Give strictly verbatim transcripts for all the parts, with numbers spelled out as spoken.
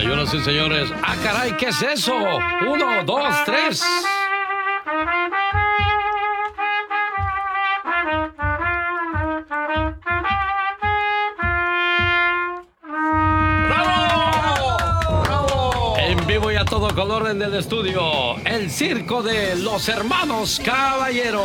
Señoras y señores, ¡ah, caray! ¿Qué es eso? Uno, dos, tres. En vivo y a todo color en el estudio, el circo de los hermanos Caballero.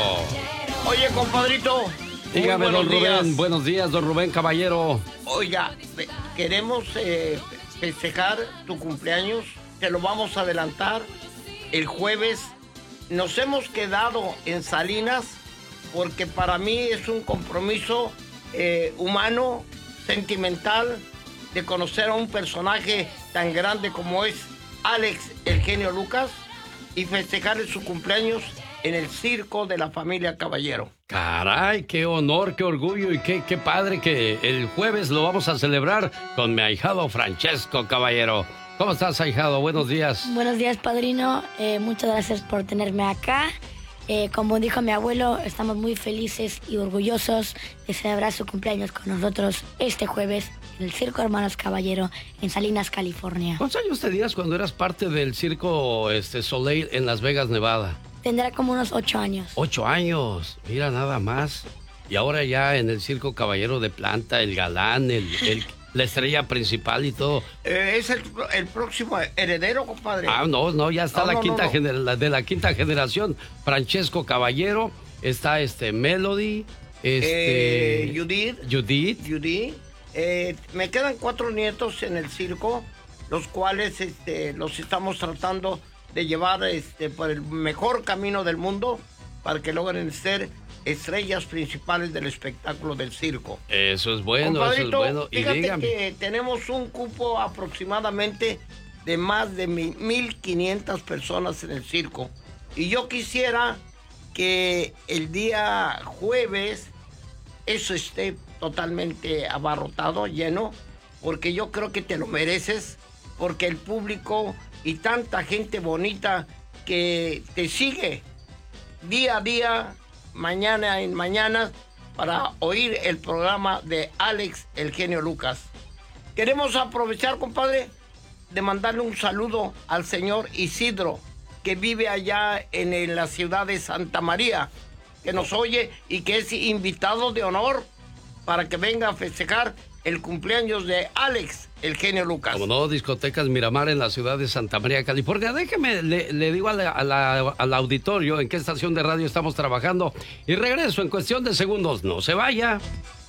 Oye, compadrito. Dígame, don Rubén. Buenos días, don Rubén Caballero. Oiga, queremos eh, festejar tu cumpleaños. Te lo vamos a adelantar el jueves. Nos hemos quedado en Salinas porque para mí es un compromiso eh, humano, sentimental, de conocer a un personaje tan grande como es Alex, el genio Lucas, y festejarle su cumpleaños en el circo de la familia Caballero. Caray, qué honor, qué orgullo y qué, qué padre que el jueves lo vamos a celebrar con mi ahijado Francesco Caballero. ¿Cómo estás, ahijado? Buenos días. Buenos días, padrino. Eh, muchas gracias por tenerme acá. Eh, como dijo mi abuelo, estamos muy felices y orgullosos de celebrar su cumpleaños con nosotros este jueves en el Circo Hermanos Caballero en Salinas, California. ¿Cuántos años tenías cuando eras parte del Circo este, Soleil en Las Vegas, Nevada? Tendrá como unos ocho años. Ocho años, mira nada más. Y ahora ya en el Circo Caballero de Planta, el galán, el, el, la estrella principal y todo. Eh, es el, el próximo heredero, compadre. Ah, no, no, ya está no, la no, quinta no, no. Gener- de la quinta generación. Francesco Caballero, está este Melody, este Eh, Judith. Judith. Judith. Eh, me quedan cuatro nietos en el circo, los cuales este, los estamos tratando de llevar este, por el mejor camino del mundo para que logren ser estrellas principales del espectáculo del circo. Eso es bueno, Compadrito, eso es bueno. Y fíjate dígame. que tenemos un cupo aproximadamente de más de mi- mil quinientas personas en el circo. Y yo quisiera que el día jueves eso esté totalmente abarrotado, lleno, porque yo creo que te lo mereces, porque el público y tanta gente bonita que te sigue día a día, mañana en mañana, para oír el programa de Alex, el genio Lucas. Queremos aprovechar, compadre, de mandarle un saludo al señor Isidro, que vive allá en, en la ciudad de Santa María, que nos oye y que es invitado de honor para que venga a festejar el cumpleaños de Alex, el genio Lucas. Como no, discotecas Miramar en la ciudad de Santa María, California. Déjeme, le, le digo a la- a la- al auditorio en qué estación de radio estamos trabajando y regreso en cuestión de segundos. No se vaya.